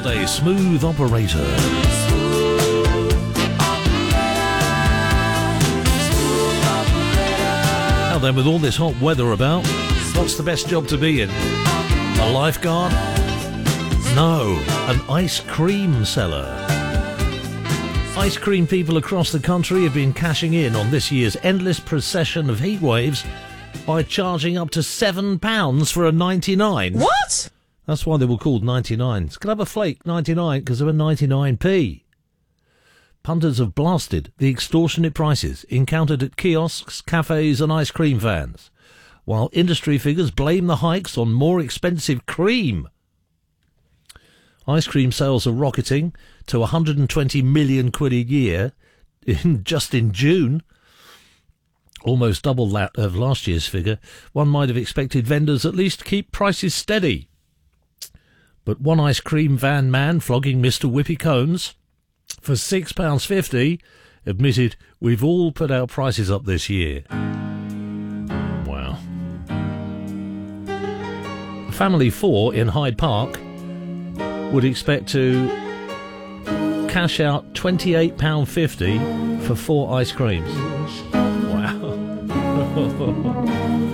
say smooth operator. Now then, with all this hot weather about, what's the best job to be in? A lifeguard? No, an ice cream seller. Ice cream people across the country have been cashing in on this year's endless procession of heat waves by charging up to £7 for a 99. What? That's why they were called 99s. Could have a flake 99 because they were 99p. Punters have blasted the extortionate prices encountered at kiosks, cafes and ice cream vans, while industry figures blame the hikes on more expensive cream. Ice cream sales are rocketing to 120 million quid a year just in June, almost double that of last year's figure. One might have expected vendors at least to keep prices steady. But one ice cream van man flogging Mr. Whippy Cones for £6.50 admitted, "We've all put our prices up this year." Wow. A family 4 in Hyde Park would expect to cash out £28.50 for 4 ice creams. Wow.